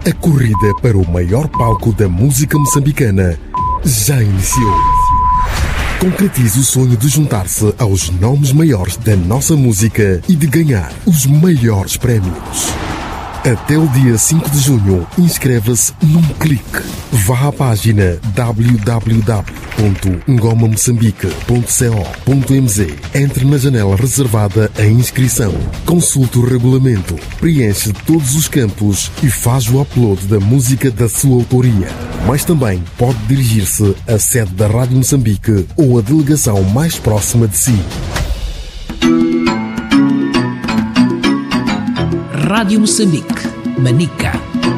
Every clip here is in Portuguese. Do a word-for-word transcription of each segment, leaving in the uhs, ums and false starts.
A corrida para o maior palco da música moçambicana já iniciou. Concretize o sonho de juntar-se aos nomes maiores da nossa música e de ganhar os maiores prémios. Até o dia cinco de junho, inscreva-se num clique. Vá à página w w w ponto ngoma moçambique ponto co ponto m z. Entre na janela reservada à inscrição. Consulte o regulamento, preenche todos os campos e faz o upload da música da sua autoria. Mas também pode dirigir-se à sede da Rádio Moçambique ou à delegação mais próxima de si. Rádio Moçambique, Manica.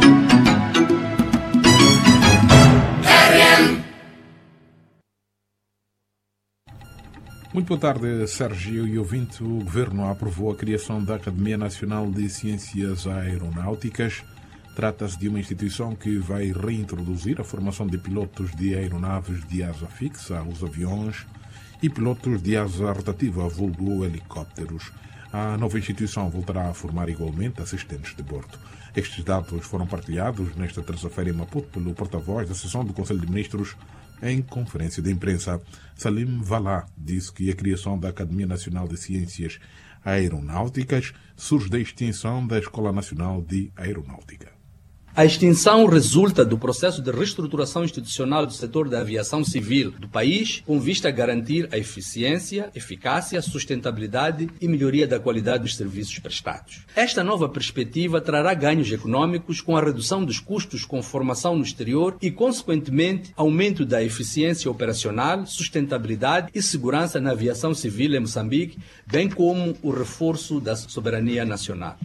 Muito boa tarde, Sérgio e ouvinte. O Governo aprovou a criação da Academia Nacional de Ciências Aeronáuticas. Trata-se de uma instituição que vai reintroduzir a formação de pilotos de aeronaves de asa fixa, os aviões, e pilotos de asa rotativa, vulgo helicópteros. A nova instituição voltará a formar igualmente assistentes de bordo. Estes dados foram partilhados nesta terça-feira em Maputo pelo porta-voz da sessão do Conselho de Ministros em conferência de imprensa. Salim Valá disse que a criação da Academia Nacional de Ciências Aeronáuticas surge da extinção da Escola Nacional de Aeronáutica. A extinção resulta do processo de reestruturação institucional do setor da aviação civil do país, com vista a garantir a eficiência, eficácia, sustentabilidade e melhoria da qualidade dos serviços prestados. Esta nova perspectiva trará ganhos econômicos com a redução dos custos com formação no exterior e, consequentemente, aumento da eficiência operacional, sustentabilidade e segurança na aviação civil em Moçambique, bem como o reforço da soberania nacional.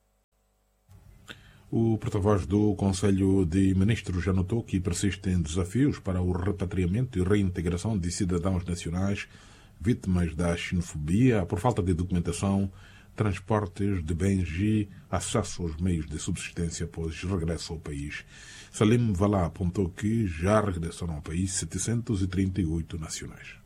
O porta-voz do Conselho de Ministros já notou que persistem desafios para o repatriamento e reintegração de cidadãos nacionais vítimas da xenofobia por falta de documentação, transportes de bens e acesso aos meios de subsistência após regresso ao país. Salim Valá apontou que já regressaram ao país setecentos e trinta e oito nacionais.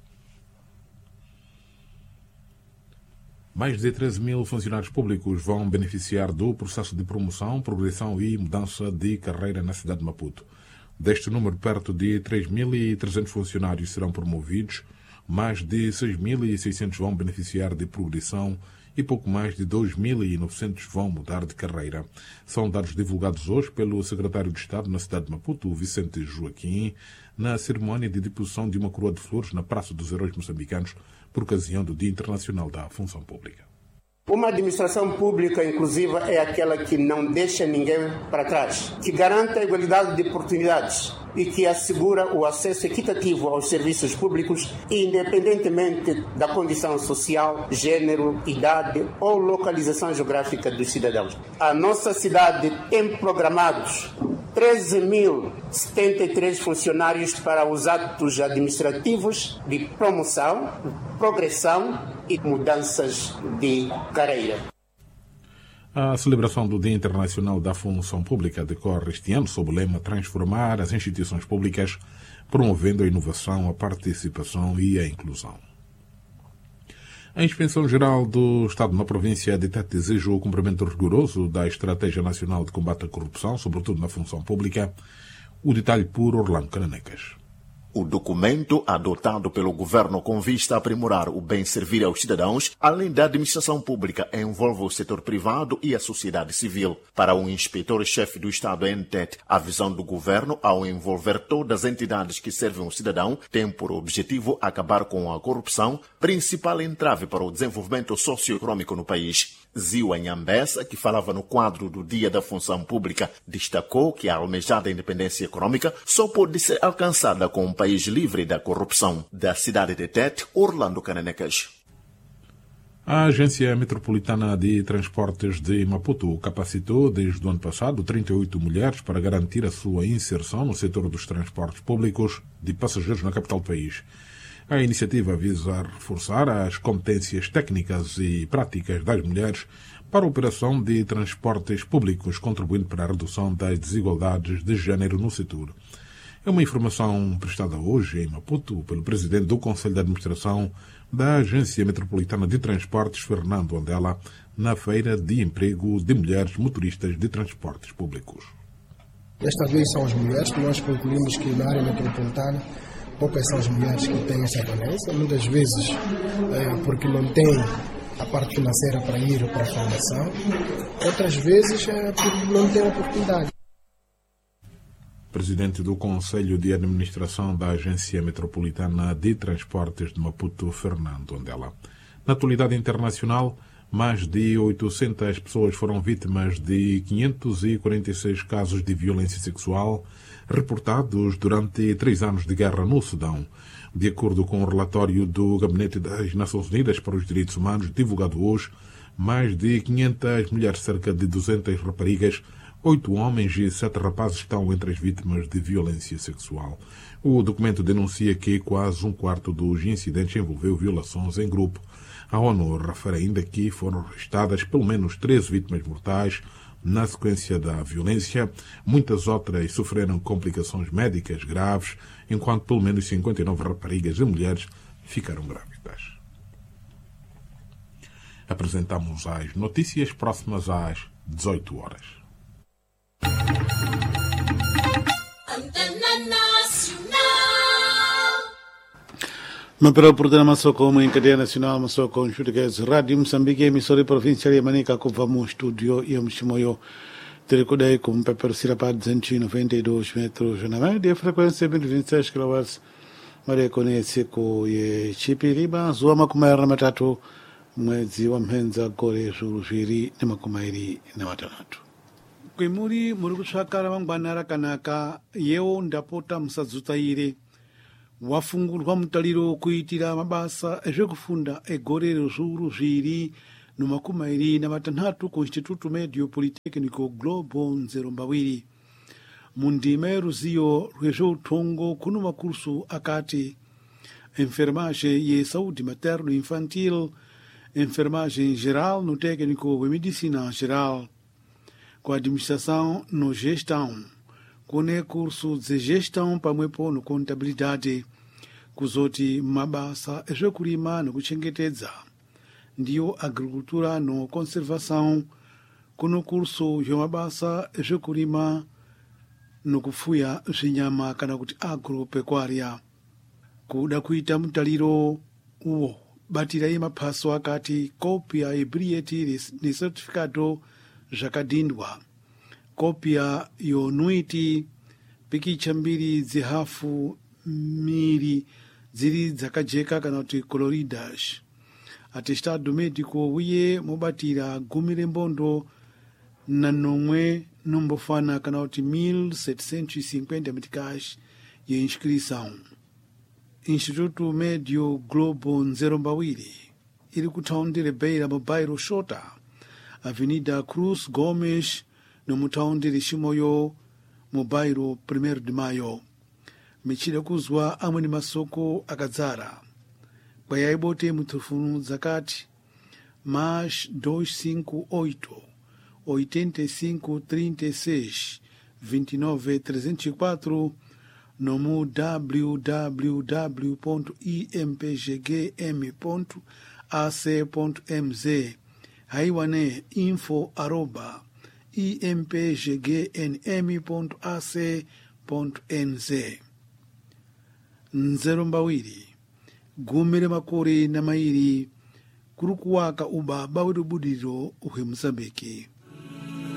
Mais de treze mil funcionários públicos vão beneficiar do processo de promoção, progressão e mudança de carreira na cidade de Maputo. Deste número, perto de três mil e trezentos funcionários serão promovidos, mais de seis mil e seiscentos vão beneficiar de progressão e pouco mais de dois mil e novecentos vão mudar de carreira. São dados divulgados hoje pelo secretário de Estado na cidade de Maputo, Vicente Joaquim, na cerimónia de deposição de uma coroa de flores na Praça dos Heróis Moçambicanos, por ocasião do Dia Internacional da Função Pública. Uma administração pública inclusiva é aquela que não deixa ninguém para trás, que garante a igualdade de oportunidades e que assegura o acesso equitativo aos serviços públicos, independentemente da condição social, gênero, idade ou localização geográfica dos cidadãos. A nossa cidade tem programados treze mil setenta e três funcionários para os atos administrativos de promoção, progressão e mudanças de carreira. A celebração do Dia Internacional da Função Pública decorre este ano sob o lema Transformar as instituições públicas, promovendo a inovação, a participação e a inclusão. A Inspeção-Geral do Estado na província de Tete exige o cumprimento rigoroso da Estratégia Nacional de Combate à Corrupção, sobretudo na função pública. O detalhe por Orlando Cananecas. O documento adotado pelo governo com vista a aprimorar o bem servir aos cidadãos, além da administração pública, envolve o setor privado e a sociedade civil. Para o inspetor-chefe do Estado em Tete, a visão do governo, ao envolver todas as entidades que servem o cidadão, tem por objetivo acabar com a corrupção, principal entrave para o desenvolvimento socioeconômico no país. Zio Anhambessa, que falava no quadro do Dia da Função Pública, destacou que a almejada independência econômica só pode ser alcançada com um país livre da corrupção. Da cidade de Tete, Orlando Cananecas. A Agência Metropolitana de Transportes de Maputo capacitou desde o ano passado trinta e oito mulheres para garantir a sua inserção no setor dos transportes públicos de passageiros na capital do país. A iniciativa visa reforçar as competências técnicas e práticas das mulheres para a operação de transportes públicos, contribuindo para a redução das desigualdades de género no setor. É uma informação prestada hoje em Maputo pelo presidente do Conselho de Administração da Agência Metropolitana de Transportes, Fernando Andela, na Feira de Emprego de Mulheres Motoristas de Transportes Públicos. Desta vez são as mulheres, que nós concluímos que na área metropolitana poucas são as mulheres que têm essa valência, muitas vezes é, porque não têm a parte financeira para ir para a formação, outras vezes é porque não têm oportunidade. Presidente do Conselho de Administração da Agência Metropolitana de Transportes de Maputo, Fernando Andela. Na atualidade internacional, mais de oitocentas pessoas foram vítimas de quinhentos e quarenta e seis casos de violência sexual reportados durante três anos de guerra no Sudão. De acordo com o relatório do Gabinete das Nações Unidas para os Direitos Humanos, divulgado hoje, mais de quinhentas mulheres, cerca de duzentas raparigas, oito homens e sete rapazes estão entre as vítimas de violência sexual. O documento denuncia que quase um quarto dos incidentes envolveu violações em grupo. A ONU refere ainda que foram registradas pelo menos treze vítimas mortais na sequência da violência. Muitas outras sofreram complicações médicas graves, enquanto pelo menos cinquenta e nove raparigas e mulheres ficaram grávidas. Apresentamos as notícias próximas às dezoito horas. Mapera oportuna masoko mu cadeia nacional masoko português Rádio Moçambique emissora provincial de Manica com vamos estúdio e Mshimoyo telecodei com paper sirapa duzentos e noventa e dois metros na média frequência vinte e vinte e seis quilowatts Maria conhece com e chipiriba zuama kumera matatu mwezi wa mhenza gore zurufiri na makumairi na matatu kwimuri muri kutsvakara mangwanara kanaka yeo ndapota musadzutaire wafungurwa mutariro kuitira mabasa ezvekufunda egore rezviuru zviri nomakumairi namatanhatu ku Instituto Medio Politecnico Globo nzero mbawiri mundima yeruziyo rwezveutongo kuno makursu akati enfermagem ye saúde materno infantil, enfermagem geral no técnico de medicina geral, com administração no gestão, com curso de gestão pamwepo no contabilidade, kuzoti mabasa ezvekurima nokuchengetedza, ndiyo agricultura no conservação, kuno curso yomabasa ezvekurima nokufuya zvinyama kana kuti agropecuária. Kuda kuita mutaliro uwo batirai maphaso akati kopia yebriyeti ni certificado zvakadhindwa, kopia yonuiti pikicha mbiri dzihafu miri dziri dzakajeka kana kuti coloridas, atestado médico uye mobatira gumi rembondo na nomwe nombofana kana kuti mil setecentos e cinquenta meticais ye inscrição. Instituto Médio Globo nzero mbawiri ili kutaundi Beira mu bairro Xota, Avenida Cruz Gomes no mutaundi Liximoyo mu bairro primeiro de Maio. Michida kuzwa amweni masoko akadzara kwayaibote mutufunu zakati mais duzentos e cinquenta e oito, oitenta e cinco, trinta e seis, vinte e nove, trezentos e quatro no w w w ponto i m p g g m ponto a c ponto m z haiwane info arroba i m p g g n m ponto a c ponto n z. Nzero mbawiri gumire makore na mairi kurukuwaka ubaba wedubudiro uhe Mozambique.